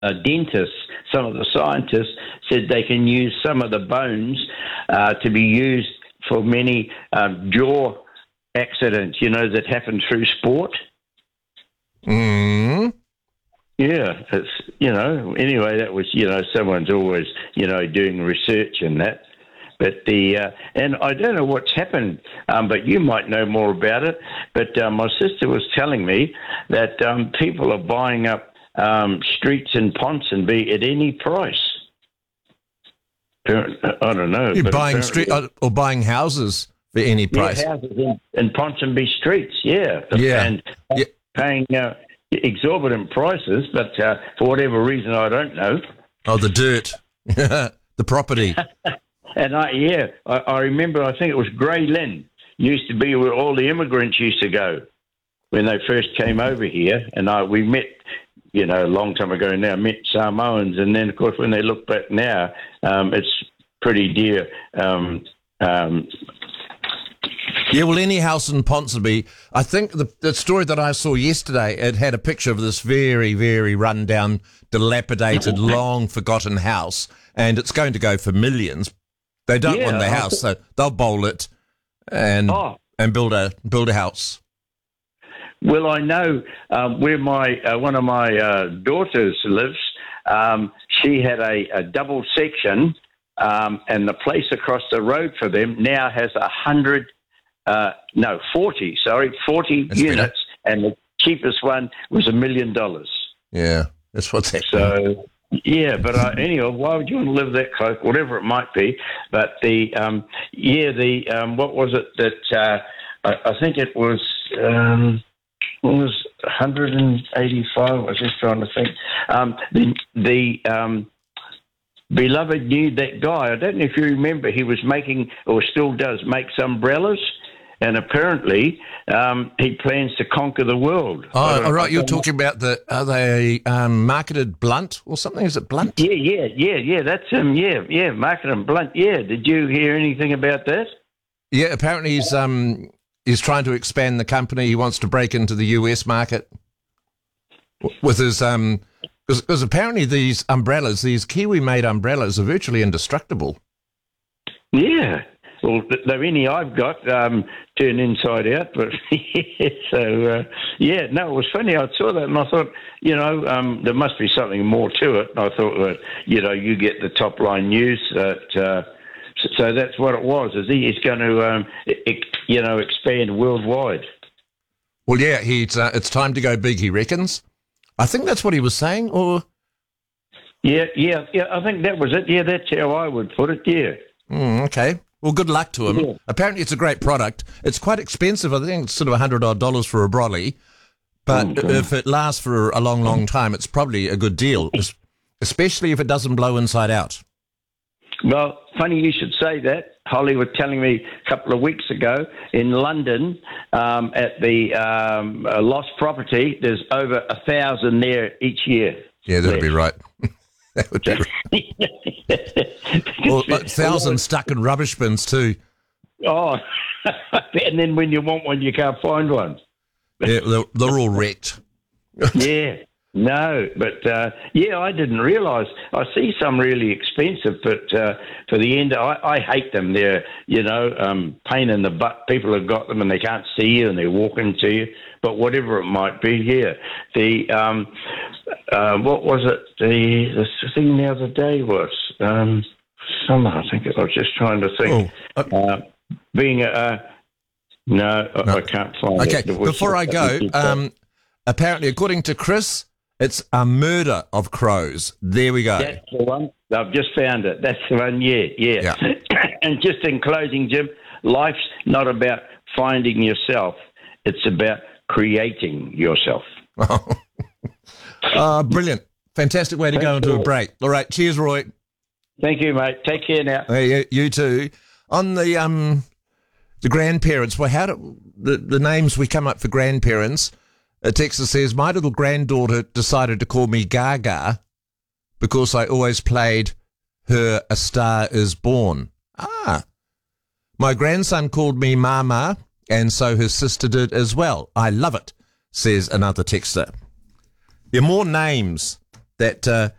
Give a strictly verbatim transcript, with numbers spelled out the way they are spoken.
uh, dentists, some of the scientists said they can use some of the bones uh, to be used for many um, jaw accidents, you know, that happen through sport. Mm. Yeah, it's, you know, anyway, that was, you know, someone's always, you know, doing research in that. But the, uh, and I don't know what's happened, um, but you might know more about it. But uh, my sister was telling me that um, people are buying up um, streets in Ponsonby at any price. I don't know. You're buying street or buying houses for any price. Yeah, houses in, in Ponsonby streets, yeah. Yeah. And yeah. paying uh, exorbitant prices, but uh, for whatever reason, I don't know. Oh, the dirt, the property. And I, yeah, I, I remember, I think it was Grey Lynn used to be where all the immigrants used to go when they first came over here. And I, we met, you know, a long time ago now, met Samoans. And then, of course, when they look back now, um, it's pretty dear. Um, um, yeah, well, any house in Ponsonby, I think the, the story that I saw yesterday, it had a picture of this very, very run-down, dilapidated, long-forgotten house, and it's going to go for millions. They don't yeah, want the house, so they'll bowl it and oh. and build a build a house. Well, I know um, where my uh, one of my uh, daughters lives. Um, she had a, a double section, um, and the place across the road for them now has a hundred, uh, no, forty. Sorry, forty That's units, better. And the cheapest one was a million dollars. Yeah, that's what's happening. So. Yeah, but uh, anyway, why would you want to live that close, whatever it might be? But the, um, yeah, the, um, what was it that, uh, I, I think it was, um, what was one hundred eighty-five, I was just trying to think. Um, the, the, um, beloved knew that guy. I don't know if you remember, he was making, or still does, makes umbrellas. And apparently, um, he plans to conquer the world. Oh, all right. You're talking about the, are they um, marketed Blunt or something? Is it Blunt? Yeah, yeah, yeah, yeah. That's him. Um, yeah, yeah. Marketed Blunt. Yeah. Did you hear anything about that? Yeah. Apparently, he's um he's trying to expand the company. He wants to break into the U S market with his um because apparently these umbrellas, these Kiwi-made umbrellas, are virtually indestructible. Yeah. Well, they're any I've got um, turned inside out, but yeah, so uh, yeah, no, it was funny. I saw that and I thought, you know, um, there must be something more to it. And I thought that, you know, you get the top line news that, uh, so, so that's what it was. Is he is going to, um, it, you know, expand worldwide? Well, yeah, he's. Uh, it's time to go big. He reckons. I think that's what he was saying. Or yeah, yeah, yeah. I think that was it. Yeah, that's how I would put it. Yeah. Mm, okay. Well, good luck to him. Yeah. Apparently, it's a great product. It's quite expensive. I think it's sort of a hundred odd dollars for a brolly, but okay. if it lasts for a long, long time, it's probably a good deal, especially if it doesn't blow inside out. Well, funny you should say that. Holly was telling me a couple of weeks ago in London um, at the um, uh, Lost Property, there's over a thousand there each year. Yeah, that'd be right. That would be right. Well, like thousands stuck in rubbish bins too. Oh, and then when you want one, you can't find one. Yeah, they're, they're all wrecked. Yeah, no, but uh, yeah, I didn't realise. I see some really expensive, but uh, for the end, I, I hate them. They're, you know, um, pain in the butt. People have got them and they can't see you and they're walking to you. But whatever it might be, yeah. The um, uh, what was it? The the thing the other day was um, summer. I think I was just trying to think. Oh, uh, uh, being a uh, no, no, I can't find okay. it. Okay, before I go, um, apparently, according to Chris, it's a murder of crows. There we go. That's the one. I've just found it. That's the one. Yeah, yeah. yeah. And just in closing, Jim, life's not about finding yourself. It's about creating yourself. Oh, uh, brilliant. Fantastic way to Thanks go into all. a break. All right. Cheers, Roy. Thank you, mate. Take care now. Hey, you, you too. On the um, the grandparents, well, how do the, the names we come up for grandparents? A texter says, my little granddaughter decided to call me Gaga because I always played her A Star Is Born. Ah. My grandson called me Mama, and so his sister did as well. I love it, says another texter. There are more names that uh,